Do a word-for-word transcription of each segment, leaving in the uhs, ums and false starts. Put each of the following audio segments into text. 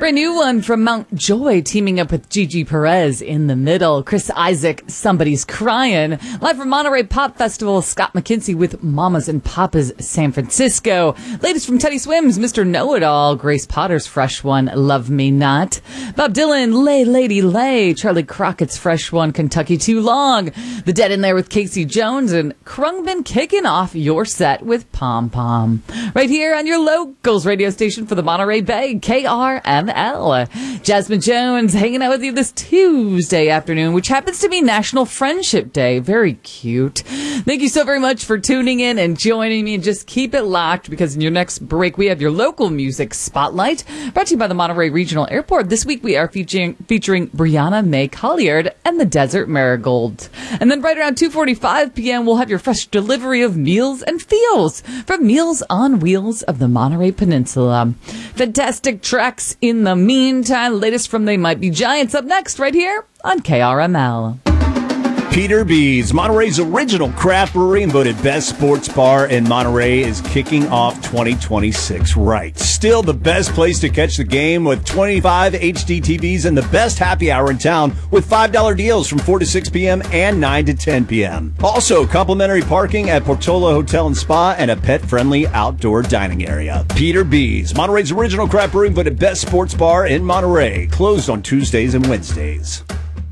Brand new one from Mount Joy, teaming up with Gigi Perez in the middle. Chris Isaac, Somebody's Crying. Live from Monterey Pop Festival, Scott McKinsey with Mamas and Papas San Francisco. Latest from Teddy Swims, Mister Know-It-All. Grace Potter's fresh one, Love Me Not. Bob Dylan, Lay Lady Lay. Charlie Crockett's fresh one, Kentucky Too Long. The Dead in There with Casey Jones. And Krungman kicking off your set with Pom Pom. Right here on your locals radio station for the Monterey Bay, K R M L. Jasmine Jones hanging out with you this Tuesday afternoon, which happens to be National Friendship Day. Very cute. Thank you so very much for tuning in and joining me. And just keep it locked, because in your next break, we have your local music spotlight, brought to you by the Monterey Regional Airport. This week, we are featuring, featuring Brianna May Colliard and the Desert Marigold. And then right around two forty-five p.m., we'll have your fresh delivery of Meals and Feels from Meals on Wheels of the Monterey Peninsula. Fantastic tracks in the meantime. Latest from They Might Be Giants up next right here on K R M L. Peter B's, Monterey's original craft brewery and voted best sports bar in Monterey, is kicking off twenty twenty-six right. Still the best place to catch the game with twenty-five H D T Vs and the best happy hour in town with five dollar deals from four to six p.m. and nine to ten p.m. Also, complimentary parking at Portola Hotel and Spa and a pet-friendly outdoor dining area. Peter B's, Monterey's original craft brewery and voted best sports bar in Monterey. Closed on Tuesdays and Wednesdays.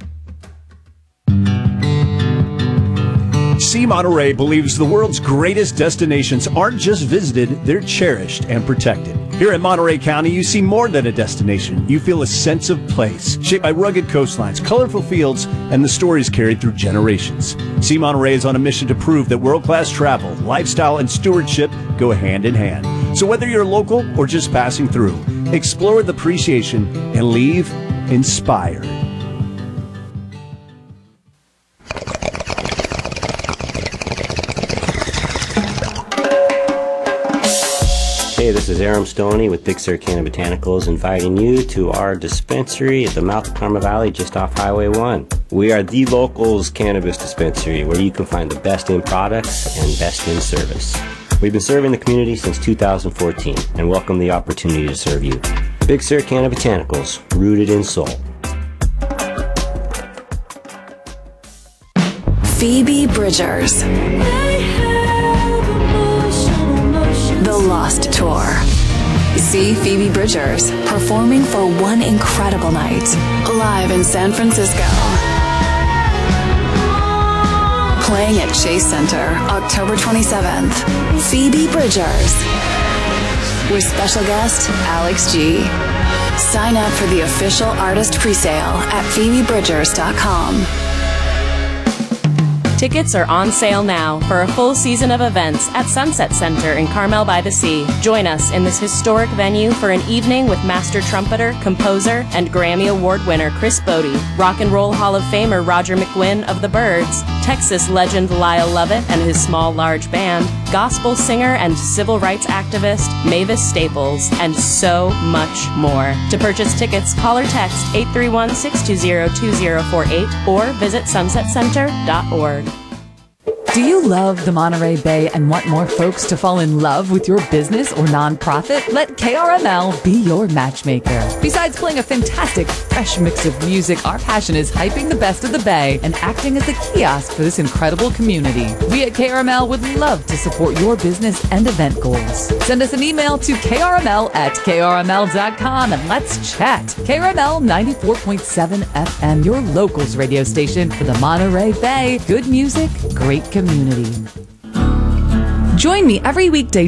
See Monterey believes the world's greatest destinations aren't just visited, they're cherished and protected. Here in Monterey County, you see more than a destination. You feel a sense of place, shaped by rugged coastlines, colorful fields, and the stories carried through generations. See Monterey is on a mission to prove that world-class travel, lifestyle, and stewardship go hand in hand. So whether you're local or just passing through, explore with appreciation and leave inspired. Hey, this is Aram Stoney with Big Sur Canna Botanicals, inviting you to our dispensary at the mouth of Karma Valley, just off Highway one. We are the locals cannabis dispensary, where you can find the best in products and best in service. We've been serving the community since two thousand fourteen and welcome the opportunity to serve you. Big Sur Canna Botanicals, rooted in soul. Phoebe Bridgers. The Lost Tour. See Phoebe Bridgers performing for one incredible night, live in San Francisco. Playing at Chase Center, October twenty-seventh. Phoebe Bridgers. With special guest, Alex G. Sign up for the official artist presale at phoebe bridgers dot com. Tickets are on sale now for a full season of events at Sunset Center in Carmel by the Sea. Join us in this historic venue for an evening with master trumpeter, composer, and Grammy Award winner Chris Bodie, Rock and Roll Hall of Famer Roger McGuinn of the Byrds, Texas legend Lyle Lovett and his Small Large Band, gospel singer and civil rights activist Mavis Staples, and so much more. To purchase tickets, call or text eight three one, six two zero, two zero four eight or visit sunset center dot org. Do you love the Monterey Bay and want more folks to fall in love with your business or nonprofit? Let K R M L be your matchmaker. Besides playing a fantastic, fresh mix of music, our passion is hyping the best of the Bay and acting as a kiosk for this incredible community. We at K R M L would love to support your business and event goals. Send us an email to k r m l at k r m l dot com and let's chat. K R M L ninety-four point seven F M, your locals radio station for the Monterey Bay. Good music, great community. Join me every weekday